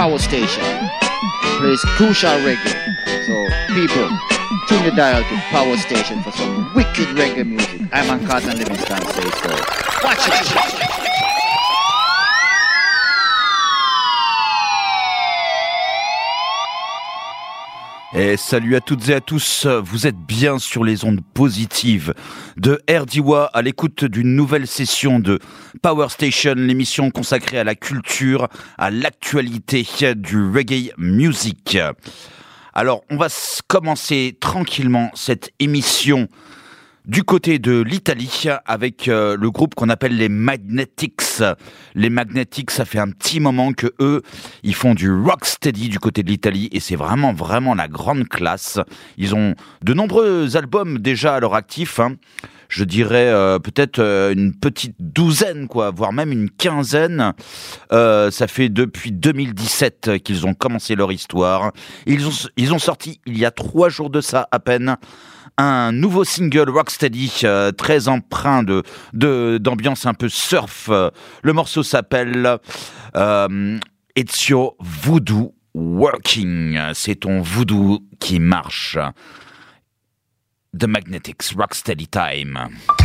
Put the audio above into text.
Power Station plays crucial reggae. So people, tune the dial to Power Station for some wicked reggae music. I'm on Carlton Livingston say so. Watch it! Et salut à toutes et à tous, vous êtes bien sur les ondes positives de RDWA à l'écoute d'une nouvelle session de Power Station, l'émission consacrée à la culture, à l'actualité du reggae music. Alors, on va commencer tranquillement cette émission du côté de l'Italie avec le groupe qu'on appelle les Magnetics. Les Magnetics, ça fait un petit moment que eux, ils font du rocksteady du côté de l'Italie et c'est vraiment la grande classe. Ils ont de nombreux albums déjà à leur actif, hein. Je dirais peut-être une petite douzaine, quoi, voire même une quinzaine. Ça fait depuis 2017 qu'ils ont commencé leur histoire. Ils ont sorti, il y a 3 jours de ça à peine, un nouveau single rocksteady très empreint d'ambiance un peu surf. Le morceau s'appelle It's Your Voodoo Working. C'est ton voodoo qui marche. The Magnetics, Rocksteady Time.